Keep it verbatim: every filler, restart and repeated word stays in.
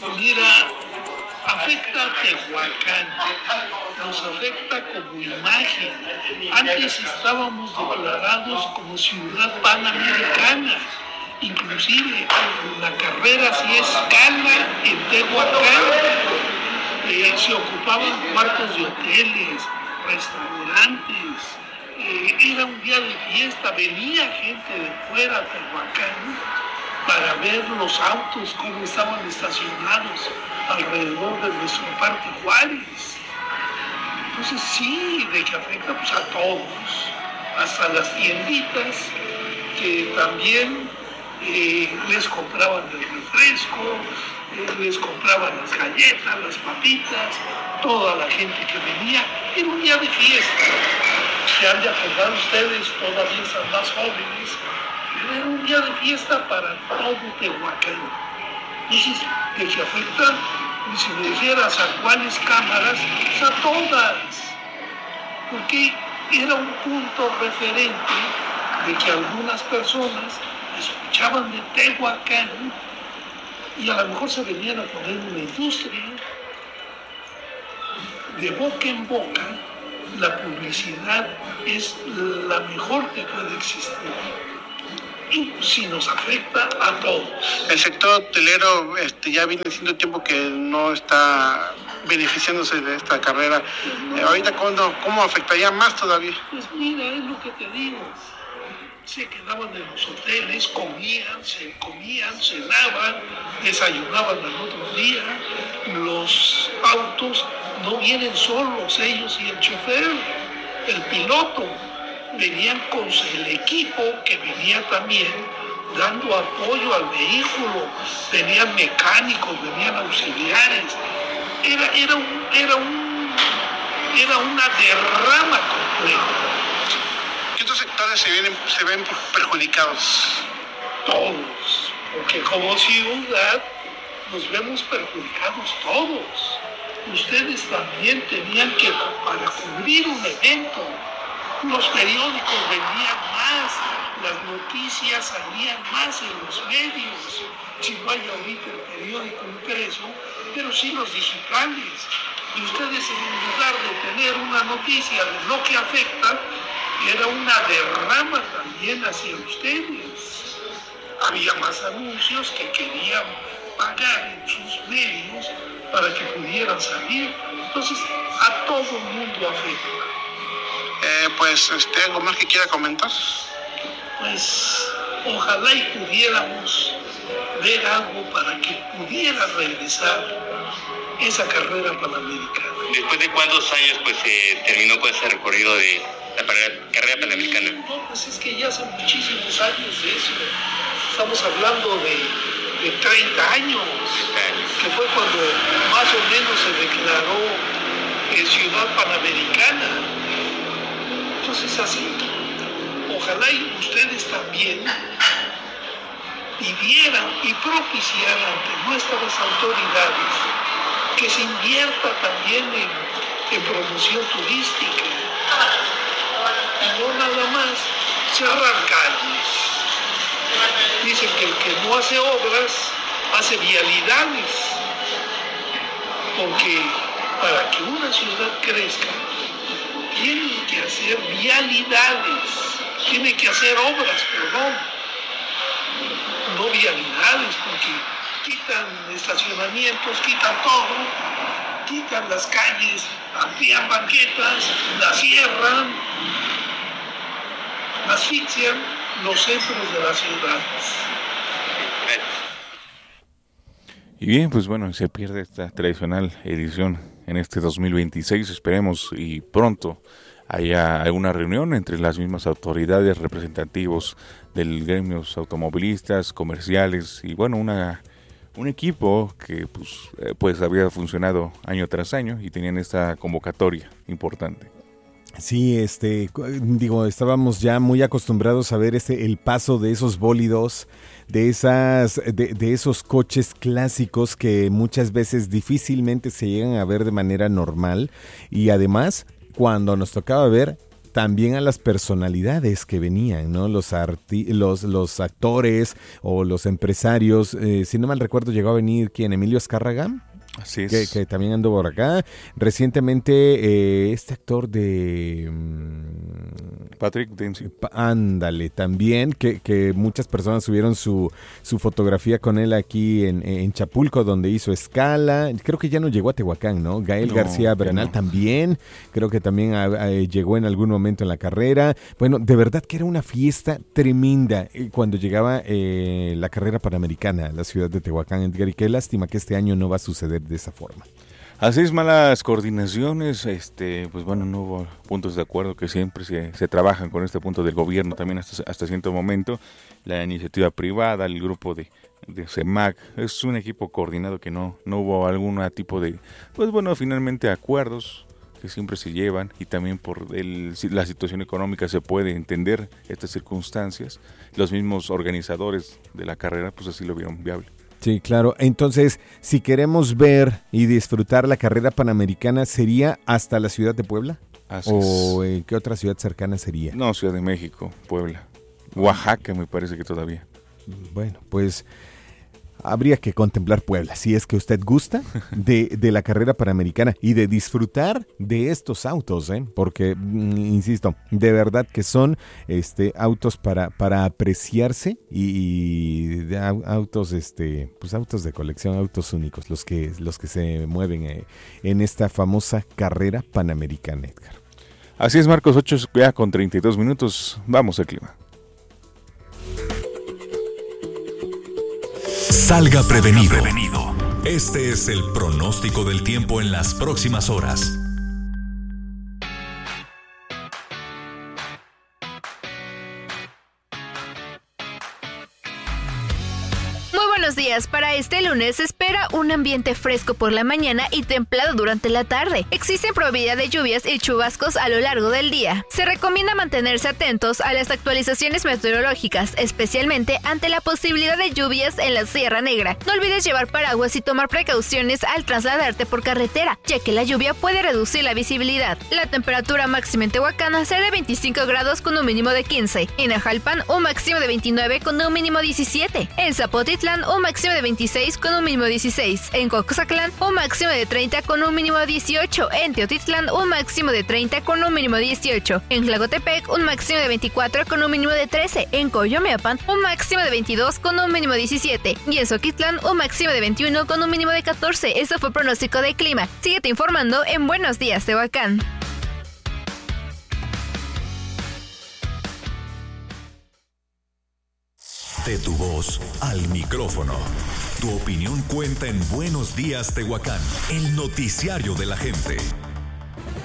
Mira, afecta a Tehuacán, nos afecta como imagen. Antes estábamos declarados como ciudad panamericana, inclusive la carrera sí escala en Tehuacán. Eh, se ocupaban cuartos de hoteles, restaurantes, eh, era un día de fiesta, venía gente de fuera a Tehuacán para ver los autos, cómo estaban estacionados alrededor de nuestro Parque Juárez. Entonces sí, de que afecta pues a todos, hasta las tienditas que también eh, les compraban el refresco, eh, les compraban las galletas, las papitas, toda la gente que venía, era un día de fiesta. Se han de acordar ustedes, todavía están más jóvenes, era un día de fiesta para todo Tehuacán. Entonces, de que afecta, y si me dijeras a cuáles cámaras, pues a todas, porque era un punto referente de que algunas personas escuchaban de Tehuacán y a lo mejor se venían a poner una industria. De boca en boca, la publicidad es la mejor que puede existir. Y si nos afecta a todos. El sector hotelero este, ya viene siendo tiempo que no está beneficiándose de esta carrera. Eh, ahorita, ¿cómo, ¿cómo afectaría más todavía? Pues mira, es lo que te digo. Se quedaban en los hoteles, comían, se comían, cenaban, desayunaban al otro día. Los autos no vienen solos, ellos y el chofer, el piloto. Venían con el equipo que venía también dando apoyo al vehículo, venían mecánicos, venían auxiliares, era, era, un, era, un, era una derrama completa. ¿Qué otros sectores se, vienen, se ven perjudicados? Todos, porque como ciudad nos vemos perjudicados todos. Ustedes también tenían que, para cubrir un evento, los periódicos vendían más, las noticias salían más en los medios. Si no hay ahorita el periódico impreso, pero sí los digitales. Y ustedes, en lugar de tener una noticia de lo que afecta, era una derrama también hacia ustedes. Había más anuncios que querían pagar en sus medios para que pudieran salir. Entonces, a todo el mundo afecta. Eh, pues, este, ¿algo más que quiera comentar? Pues, ojalá y pudiéramos ver algo para que pudiera regresar esa carrera panamericana. ¿Después de cuántos años pues se eh, terminó con ese recorrido de la carrera panamericana? No, pues es que ya hace muchísimos años de eso. Estamos hablando de, de treinta años, que fue cuando más o menos se declaró eh, ciudad panamericana. Entonces así, ojalá y ustedes también pidieran y propiciaran ante nuestras autoridades que se invierta también en, en promoción turística y no nada más cerrar calles. Dicen que el que no hace obras hace vialidades, porque para que una ciudad crezca tienen que hacer vialidades, tienen que hacer obras, perdón, no vialidades, porque quitan estacionamientos, quitan todo, quitan las calles, amplían banquetas, las cierran, asfixian los centros de las ciudades. Y bien, pues bueno, se pierde esta tradicional edición en este dos mil veintiséis, esperemos y pronto haya alguna reunión entre las mismas autoridades, representativos del gremios automovilistas, comerciales y bueno, una un equipo que pues, eh, pues había funcionado año tras año y tenían esta convocatoria importante. Sí, este, digo, estábamos ya muy acostumbrados a ver este, el paso de esos bólidos, de esas, de, de esos coches clásicos que muchas veces difícilmente se llegan a ver de manera normal y además cuando nos tocaba ver también a las personalidades que venían, ¿no? Los, arti- los, los actores o los empresarios. Eh, si no mal recuerdo, llegó a venir, ¿quién? Emilio Azcárraga. Así es. Que, que también anduvo por acá. Recientemente, eh, este actor de... Patrick Dempsey. Pa- ándale, también, que, que muchas personas subieron su, su fotografía con él aquí en, en Chapulco, donde hizo escala. Creo que ya no llegó a Tehuacán, ¿no? Gael No, García que Bernal no. también. Creo que también a- a- llegó en algún momento en la carrera. Bueno, de verdad que era una fiesta tremenda eh, cuando llegaba eh, la carrera panamericana a la ciudad de Tehuacán, Edgar. Y qué lástima que este año no va a suceder de esa forma. Así es, malas coordinaciones, este, pues bueno, no hubo puntos de acuerdo que siempre se, se trabajan con este punto del gobierno también hasta, hasta cierto momento, la iniciativa privada, el grupo de, de CEMAC, es un equipo coordinado que no, no hubo algún tipo de, pues bueno, finalmente acuerdos que siempre se llevan y también por el, la situación económica se puede entender estas circunstancias, los mismos organizadores de la carrera pues así lo vieron viable. Sí, claro. Entonces, si queremos ver y disfrutar la carrera panamericana, ¿sería hasta la ciudad de Puebla? Así ¿O es. en qué otra ciudad cercana sería? No, Ciudad de México, Puebla, Oaxaca me parece que todavía. Bueno, pues habría que contemplar Puebla, si es que usted gusta de, de la carrera panamericana y de disfrutar de estos autos, ¿eh? Porque, mm, insisto, de verdad que son este, autos para, para apreciarse y, y de au- autos, este, pues autos de colección, autos únicos, los que, los que se mueven eh, en esta famosa carrera panamericana, Edgar. Así es, Marcos, ocho ya con treinta y dos minutos, vamos al clima. Salga prevenido. Este es el pronóstico del tiempo en las próximas horas. Buenos días, para este lunes se espera un ambiente fresco por la mañana y templado durante la tarde. Existe probabilidad de lluvias y chubascos a lo largo del día. Se recomienda mantenerse atentos a las actualizaciones meteorológicas, especialmente ante la posibilidad de lluvias en la Sierra Negra. No olvides llevar paraguas y tomar precauciones al trasladarte por carretera, ya que la lluvia puede reducir la visibilidad. La temperatura máxima en Tehuacán será de veinticinco grados con un mínimo de quince. En Ajalpan, un máximo de veintinueve con un mínimo de diecisiete. En Zapotitlán, un máximo de veintiséis con un mínimo de dieciséis. En Coxatlán, un máximo de treinta con un mínimo de dieciocho. En Teotitlán, un máximo de treinta con un mínimo de dieciocho. En Tlacotepec, un máximo de veinticuatro con un mínimo de trece. En Coyomeapan, un máximo de veintidós con un mínimo de diecisiete. Y en Zoquitlán, un máximo de veintiuno con un mínimo de catorce. Esto fue el pronóstico de clima. Síguete informando en Buenos Días, Tehuacán. De tu voz al micrófono. Tu opinión cuenta en Buenos Días, Tehuacán, el noticiario de la gente.